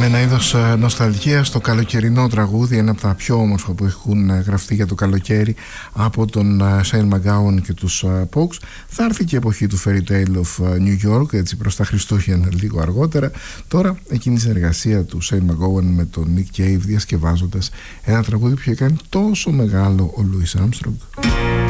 Με ένα είδος νοσταλγίας, το καλοκαιρινό τραγούδι, ένα από τα πιο όμορφα που έχουν γραφτεί για το καλοκαίρι από τον Shane MacGowan και τους Pogues. Θα έρθει και η εποχή του Fairy Tale of New York, έτσι προς τα Χριστούγεννα λίγο αργότερα. Τώρα εκείνη η συνεργασία του Shane MacGowan με τον Nick Cave, διασκευάζοντας ένα τραγούδι που είχε κάνει τόσο μεγάλο ο Louis Armstrong.